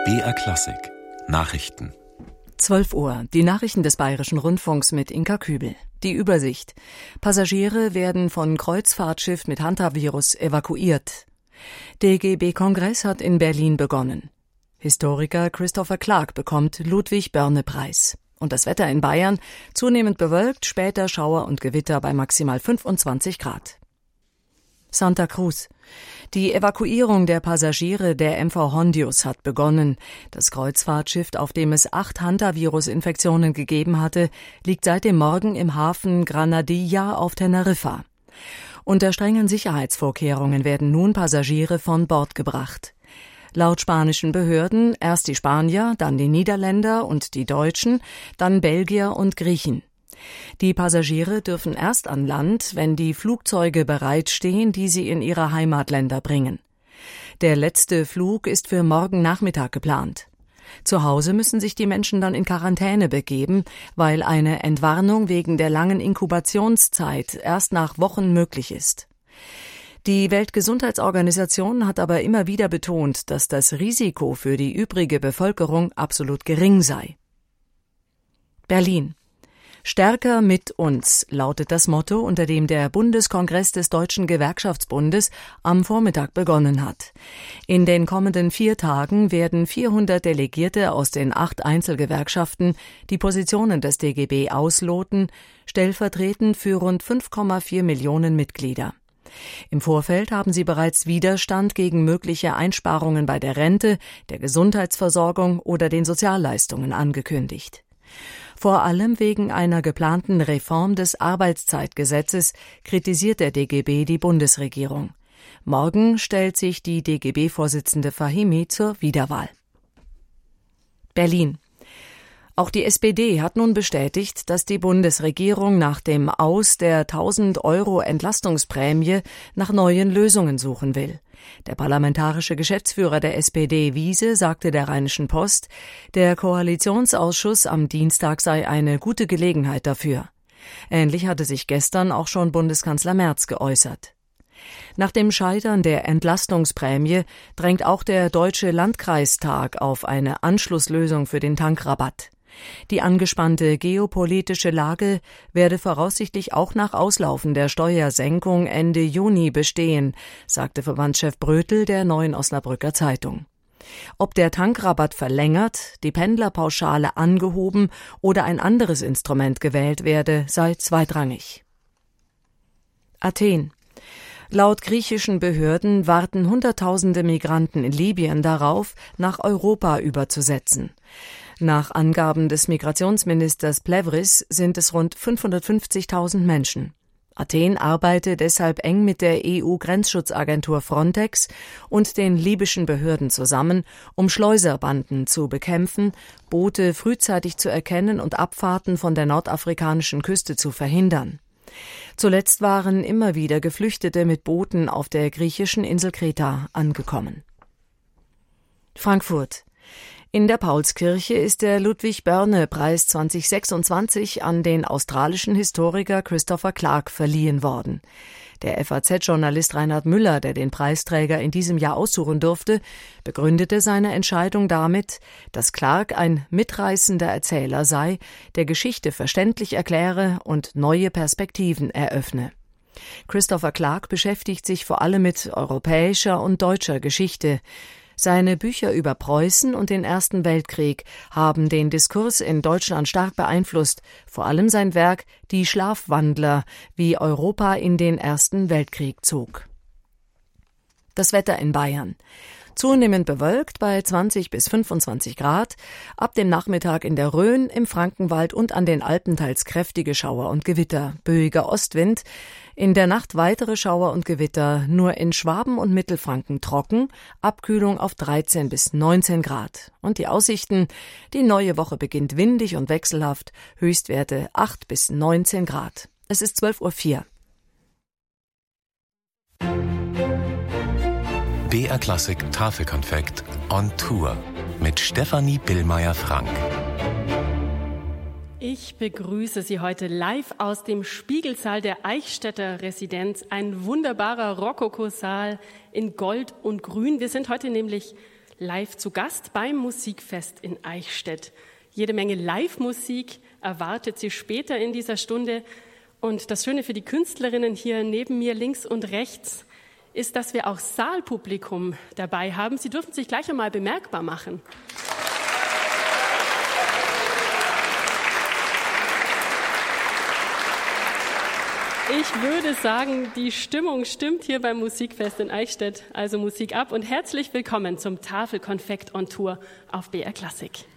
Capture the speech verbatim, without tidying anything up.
B R Klassik Nachrichten. zwölf Uhr. Die Nachrichten des Bayerischen Rundfunks mit Inka Kübel. Die Übersicht. Passagiere werden von Kreuzfahrtschiff mit Hantavirus evakuiert. D G B-Kongress hat in Berlin begonnen. Historiker Christopher Clark bekommt Ludwig-Börne-Preis. Und das Wetter in Bayern zunehmend bewölkt, später Schauer und Gewitter bei maximal fünfundzwanzig Grad. Santa Cruz. Die Evakuierung der Passagiere der M V Hondius hat begonnen. Das Kreuzfahrtschiff, auf dem es acht Hantavirus-Infektionen gegeben hatte, liegt seit dem Morgen im Hafen Granadilla auf Teneriffa. Unter strengen Sicherheitsvorkehrungen werden nun Passagiere von Bord gebracht. Laut spanischen Behörden erst die Spanier, dann die Niederländer und die Deutschen, dann Belgier und Griechen. Die Passagiere dürfen erst an Land, wenn die Flugzeuge bereitstehen, die sie in ihre Heimatländer bringen. Der letzte Flug ist für morgen Nachmittag geplant. Zu Hause müssen sich die Menschen dann in Quarantäne begeben, weil eine Entwarnung wegen der langen Inkubationszeit erst nach Wochen möglich ist. Die Weltgesundheitsorganisation hat aber immer wieder betont, dass das Risiko für die übrige Bevölkerung absolut gering sei. Berlin. Stärker mit uns lautet das Motto, unter dem der Bundeskongress des Deutschen Gewerkschaftsbundes am Vormittag begonnen hat. In den kommenden vier Tagen werden vierhundert Delegierte aus den acht Einzelgewerkschaften die Positionen des D G B ausloten, stellvertretend für rund fünf Komma vier Millionen Mitglieder. Im Vorfeld haben sie bereits Widerstand gegen mögliche Einsparungen bei der Rente, der Gesundheitsversorgung oder den Sozialleistungen angekündigt. Vor allem wegen einer geplanten Reform des Arbeitszeitgesetzes kritisiert der D G B die Bundesregierung. Morgen stellt sich die D G B-Vorsitzende Fahimi zur Wiederwahl. Berlin. Auch die S P D hat nun bestätigt, dass die Bundesregierung nach dem Aus der tausend Euro Entlastungsprämie nach neuen Lösungen suchen will. Der parlamentarische Geschäftsführer der S P D, Wiese, sagte der Rheinischen Post, der Koalitionsausschuss am Dienstag sei eine gute Gelegenheit dafür. Ähnlich hatte sich gestern auch schon Bundeskanzler Merz geäußert. Nach dem Scheitern der Entlastungsprämie drängt auch der Deutsche Landkreistag auf eine Anschlusslösung für den Tankrabatt. Die angespannte geopolitische Lage werde voraussichtlich auch nach Auslaufen der Steuersenkung Ende Juni bestehen, sagte Verbandschef Brötel der Neuen Osnabrücker Zeitung. Ob der Tankrabatt verlängert, die Pendlerpauschale angehoben oder ein anderes Instrument gewählt werde, sei zweitrangig. Athen. Laut griechischen Behörden warten Hunderttausende Migranten in Libyen darauf, nach Europa überzusetzen. Nach Angaben des Migrationsministers Plevris sind es rund fünfhundertfünfzigtausend Menschen. Athen arbeitet deshalb eng mit der E U-Grenzschutzagentur Frontex und den libyschen Behörden zusammen, um Schleuserbanden zu bekämpfen, Boote frühzeitig zu erkennen und Abfahrten von der nordafrikanischen Küste zu verhindern. Zuletzt waren immer wieder Geflüchtete mit Booten auf der griechischen Insel Kreta angekommen. Frankfurt. In der Paulskirche ist der Ludwig-Börne-Preis zweitausendsechsundzwanzig an den australischen Historiker Christopher Clark verliehen worden. Der F A Z-Journalist Reinhard Müller, der den Preisträger in diesem Jahr aussuchen durfte, begründete seine Entscheidung damit, dass Clark ein mitreißender Erzähler sei, der Geschichte verständlich erkläre und neue Perspektiven eröffne. Christopher Clark beschäftigt sich vor allem mit europäischer und deutscher Geschichte. Seine Bücher über Preußen und den Ersten Weltkrieg haben den Diskurs in Deutschland stark beeinflusst, vor allem sein Werk »Die Schlafwandler«, wie Europa in den Ersten Weltkrieg zog. Das Wetter in Bayern. Zunehmend bewölkt bei zwanzig bis fünfundzwanzig Grad, ab dem Nachmittag in der Rhön, im Frankenwald und an den Alpen teils kräftige Schauer und Gewitter, böiger Ostwind, in der Nacht weitere Schauer und Gewitter, nur in Schwaben und Mittelfranken trocken, Abkühlung auf dreizehn bis neunzehn Grad. Und die Aussichten, die neue Woche beginnt windig und wechselhaft, Höchstwerte acht bis neunzehn Grad. Es ist zwölf Uhr vier. B R Klassik Tafelkonfekt on Tour mit Stefanie Billmeier-Frank. Ich begrüße Sie heute live aus dem Spiegelsaal der Eichstätter Residenz. Ein wunderbarer Rokokosaal in Gold und Grün. Wir sind heute nämlich live zu Gast beim Musikfest in Eichstätt. Jede Menge Live-Musik erwartet Sie später in dieser Stunde. Und das Schöne für die Künstlerinnen hier neben mir links und rechts ist, dass wir auch Saalpublikum dabei haben. Sie dürfen sich gleich einmal bemerkbar machen. Ich würde sagen, die Stimmung stimmt hier beim Musikfest in Eichstätt. Also Musik ab und herzlich willkommen zum Tafelkonfekt on Tour auf B R Klassik.